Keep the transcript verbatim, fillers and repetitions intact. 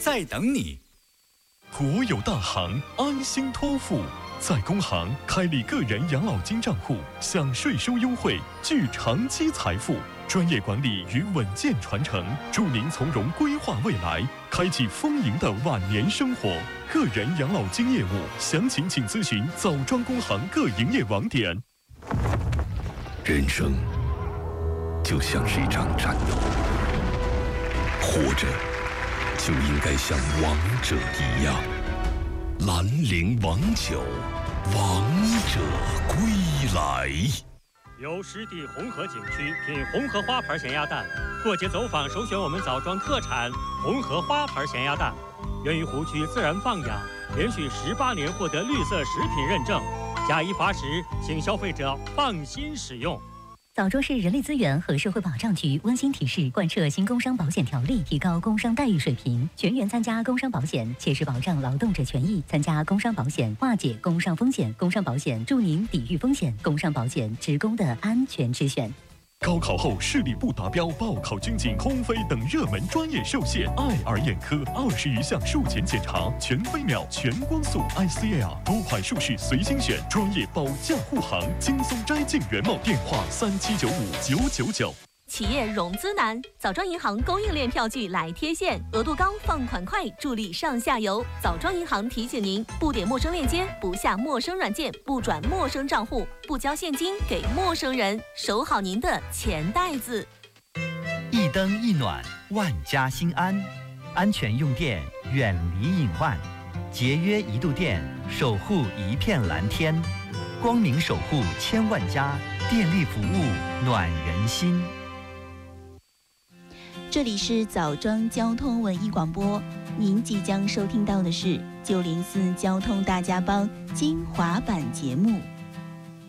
在等你。 国有大行，安心托付。在工行开立个人养老金账户，享税收优惠，聚长期财富。专业管理与稳健传承，助您从容规划未来，开启丰盈的晚年生活。个人养老金业务详情请咨询枣庄工行各营业网点。 人生就像是一场战斗，活着就应该像王者一样。兰陵王酒，王者归来。 由湿地红河景区品红河花牌咸鸭蛋，过节走访首选我们枣庄特产红河花牌咸鸭蛋，源于湖区自然放养，连续十八年获得绿色食品认证，假一罚十，请消费者放心使用。 枣庄市人力资源和社会保障局温馨提示：贯彻新工伤保险条例，提高工伤待遇水平，全员参加工伤保险，切实保障劳动者权益。参加工伤保险，化解工伤风险。工伤保险助您抵御风险。工伤保险，职工的安全之选。 高考后视力不达标、报考军警、空飞等热门专业受限，爱尔眼科二十余项术前检查，全飞秒、全光速 I C L， 多款术式随心选，专业保驾护航，轻松摘镜原貌。电话三七九五九九九。 企业融资难，枣庄银行供应链票据来贴现，额度高，放款快，助力上下游。枣庄银行提醒您：不点陌生链接，不下陌生软件，不转陌生账户，不交现金给陌生人，守好您的钱袋子。 一灯一暖，万家心安。安全用电，远离隐患；节约一度电，守护一片蓝天。光明守护千万家，电力服务暖人心。 这里是枣庄交通文艺广播，您即将收听到的是九零四交通大家帮精华版节目。